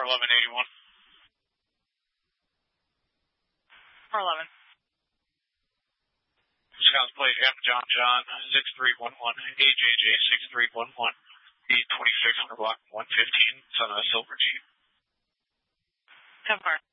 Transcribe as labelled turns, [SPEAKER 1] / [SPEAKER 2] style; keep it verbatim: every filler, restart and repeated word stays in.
[SPEAKER 1] R eleven eighty-one.
[SPEAKER 2] R eleven.
[SPEAKER 1] Wisconsin plate M John John six three one one, A J J six three one one, E twenty-six under block one fifteen, son of a silver Jeep.
[SPEAKER 2] ten four.